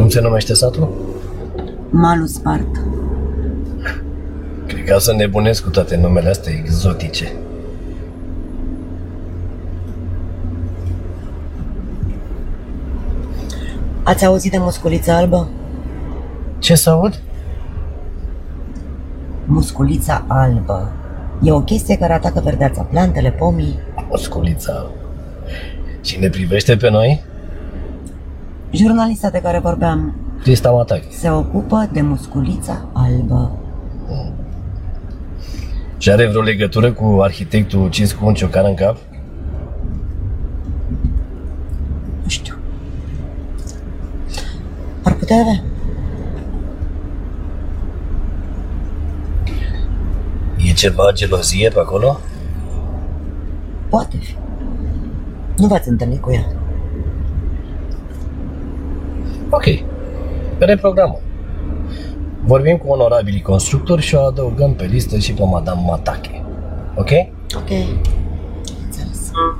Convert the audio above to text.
Cum se numește satul? Malul spart. Cred că să nebunesc cu toate numele astea exotice. Ați auzit de musculița albă? Ce să aud? Musculița albă. E o chestie care atacă verdeața, plantele, pomii. Musculița. Cine privește pe noi? Jurnalista de care vorbeam Crista Matache. se ocupă de musculița albă. Și are vreo legătură cu arhitectul ucis cu un ciocan în cap? Nu știu. Ar putea avea. E ceva gelozie pe acolo? Poate fi. Nu v-ați întâlnit cu ea. Ok. Reprogramăm. Vorbim cu onorabilii constructori și o adăugăm pe listă și pe Madame Matache. Ok? Ok.